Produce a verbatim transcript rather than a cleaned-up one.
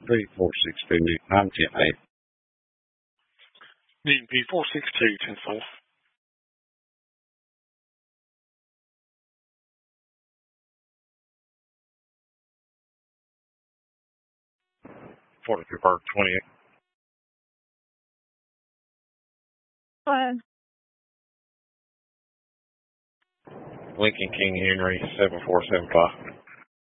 P four six two, nine ten eight. Newton P four six two, ten five. forty-two Park, twenty-eight. Fine. Lincoln King Henry, seven four seven five.